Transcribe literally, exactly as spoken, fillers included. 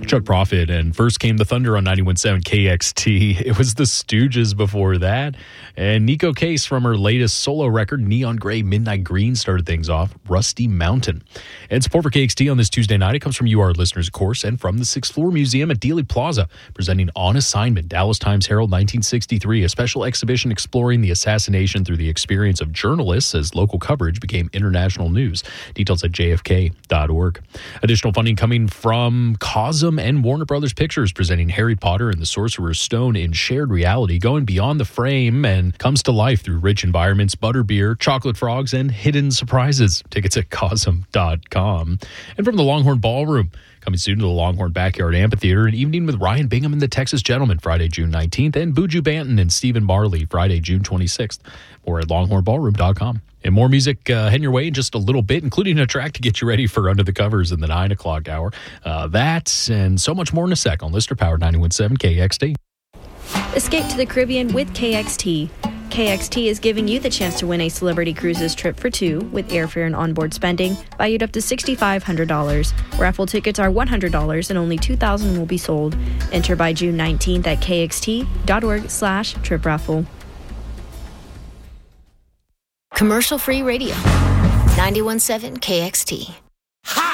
Chuck Prophet, and first came the Thunder on ninety-one point seven K X T. It was the Stooges before that. And Nico Case from her latest solo record, Neon Gray Midnight Green, started things off, Rusty Mountain. And support for K X T on this Tuesday night, it comes from you, our listeners, of course, and from the Sixth Floor Museum at Dealey Plaza, presenting On Assignment, Dallas Times Herald nineteen sixty-three, a special exhibition exploring the assassination through the experience of journalists as local coverage became international news. Details at j f k dot org. Additional funding coming from Cosm and Warner Brothers Pictures, presenting Harry Potter and the Sorcerer's Stone in shared reality, going beyond the frame and comes to life through rich environments, butterbeer, chocolate frogs, and hidden surprises. Tickets at cosm dot com. And from the Longhorn Ballroom, coming soon to the Longhorn Backyard Amphitheater, an evening with Ryan Bingham and the Texas Gentlemen, Friday, June nineteenth, and Buju Banton and Stephen Marley, Friday, June twenty-sixth, or at longhorn ballroom dot com. And more music uh, heading your way in just a little bit, including a track to get you ready for Under the Covers in the nine o'clock hour. Uh, that and so much more in a sec on Lister Power ninety-one point seven K X T. Escape to the Caribbean with K X T. K X T is giving you the chance to win a Celebrity Cruises trip for two with airfare and onboard spending valued up to six thousand five hundred dollars. Raffle tickets are one hundred dollars and only two thousand will be sold. Enter by June nineteenth at k x t dot org slash trip raffle. Commercial-free radio. ninety-one point seven K X T.